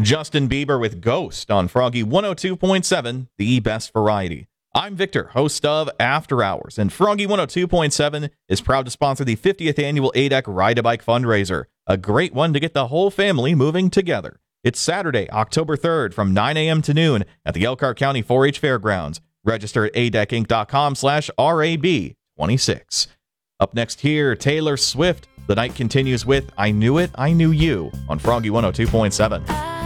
Justin Bieber with Ghost on Froggy 102.7, the best variety. I'm Victor, host of After Hours, and Froggy 102.7 is proud to sponsor the 50th annual ADEC Ride-A-Bike fundraiser, a great one to get the whole family moving together. It's Saturday, October 3rd from 9 a.m. to noon at the Elkhart County 4-H Fairgrounds. Register at adecinc.com/RAB26. Up next here, Taylor Swift. The night continues with I Knew It, I Knew You on Froggy 102.7.